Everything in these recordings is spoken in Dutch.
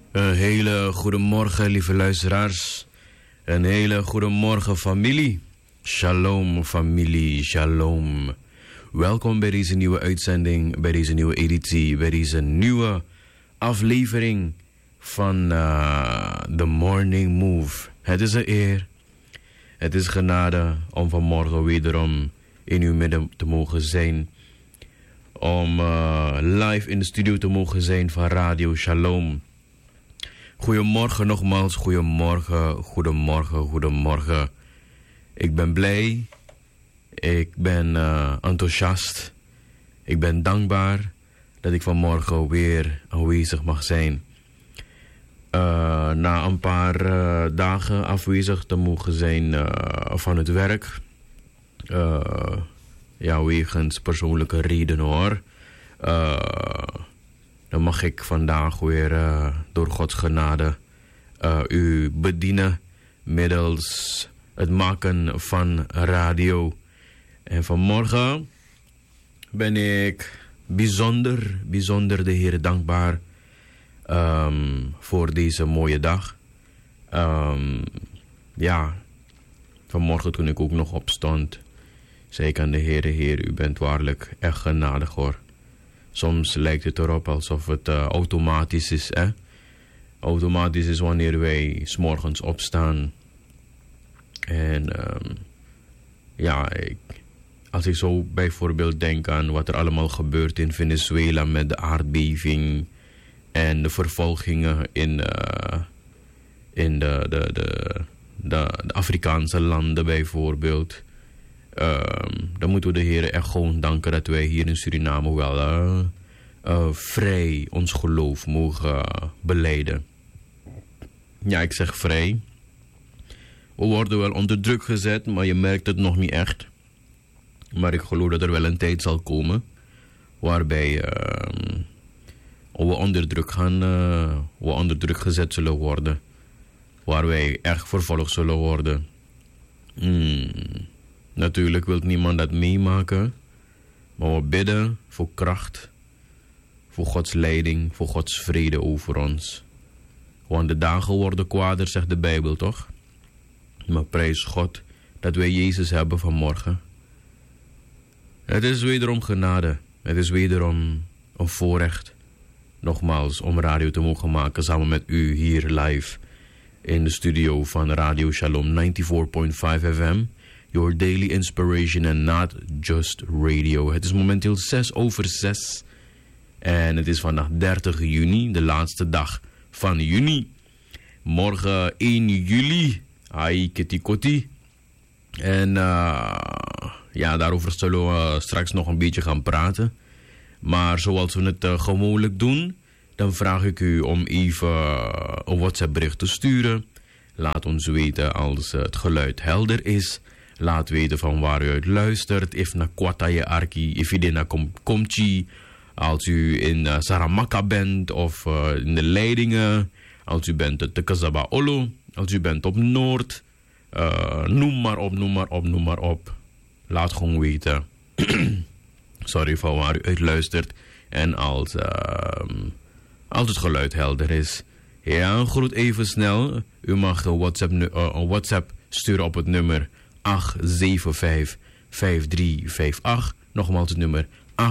Een hele goede morgen, lieve luisteraars. Een hele goede morgen, familie. Shalom, familie, shalom. Welkom bij deze nieuwe uitzending, bij deze nieuwe editie, bij deze nieuwe aflevering van The Morning Move. Het is een eer, het is genade om vanmorgen wederom in uw midden te mogen zijn. Om live in de studio te mogen zijn van Radio Shalom. Goedemorgen nogmaals, goedemorgen. Ik ben blij, ik ben enthousiast, ik ben dankbaar dat ik vanmorgen weer aanwezig mag zijn. Na een paar dagen afwezig te mogen zijn van het werk. Wegens persoonlijke redenen hoor. Dan mag ik vandaag weer door Gods genade u bedienen middels het maken van radio. En vanmorgen ben ik bijzonder de Heer dankbaar voor deze mooie dag. Vanmorgen toen ik ook nog opstond, zei ik aan de Heer, u bent waarlijk echt genadig hoor. Soms lijkt het erop alsof het automatisch is. Automatisch is wanneer wij 's morgens opstaan. En als ik zo bijvoorbeeld denk aan wat er allemaal gebeurt in Venezuela met de aardbeving en de vervolgingen in de Afrikaanse landen bijvoorbeeld. Dan moeten we de Heer echt gewoon danken dat wij hier in Suriname wel vrij ons geloof mogen belijden. Ja, ik zeg vrij. We worden wel onder druk gezet, maar je merkt het nog niet echt. Maar ik geloof dat er wel een tijd zal komen waarbij we onder druk gezet zullen worden. Waar wij echt vervolgd zullen worden. Natuurlijk wil niemand dat meemaken. Maar we bidden voor kracht. Voor Gods leiding. Voor Gods vrede over ons. Want de dagen worden kwader, zegt de Bijbel toch? Maar prijs God dat wij Jezus hebben vanmorgen. Het is wederom genade. Het is wederom een voorrecht. Nogmaals om radio te mogen maken samen met u hier live. In de studio van Radio Shalom 94.5 FM. Your daily inspiration and not just radio. Het is momenteel 6:06. En het is vandaag 30 juni, de laatste dag van juni. Morgen 1 juli. Ai kitikoti. En daarover zullen we straks nog een beetje gaan praten. Maar zoals we het gewoonlijk doen, dan vraag ik u om even een WhatsApp bericht te sturen. Laat ons weten als het geluid helder is. Laat weten van waar u uit luistert. If na Kwataye Arki, if u na Komchi. Als u in Saramaka bent of in de Leidingen. Als u bent te Kazaba Olo. Als u bent op Noord. Noem maar op. Laat gewoon weten. Sorry van waar u uit luistert. En als het geluid helder is. Ja, groet even snel. U mag een WhatsApp sturen op het nummer 875-5358. Nogmaals het nummer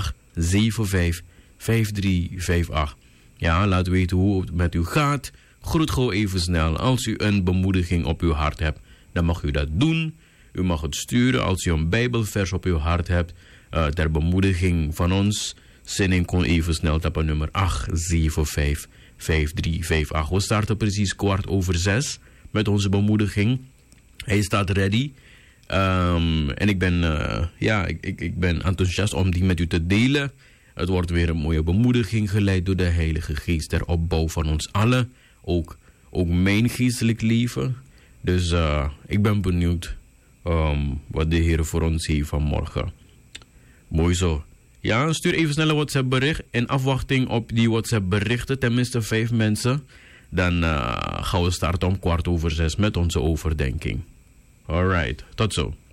875-5358. Ja, laat weten hoe het met u gaat. Groet gewoon even snel. Als u een bemoediging op uw hart hebt, dan mag u dat doen. U mag het sturen als u een Bijbelvers op uw hart hebt. Ter bemoediging van ons. Zending kon even snel tappen nummer 875-5358. We starten precies 6:15 met onze bemoediging. Hij staat ready. En ik ben enthousiast om die met u te delen. Het wordt weer een mooie bemoediging geleid door de Heilige Geest ter opbouw van ons allen. Ook mijn geestelijk leven. Dus ik ben benieuwd wat de Heer voor ons heeft vanmorgen. Mooi zo. Ja, stuur even snel een WhatsApp bericht. In afwachting op die WhatsApp berichten, tenminste 5 mensen. Dan gaan we starten om 6:15 met onze overdenking. Alright, tot zo.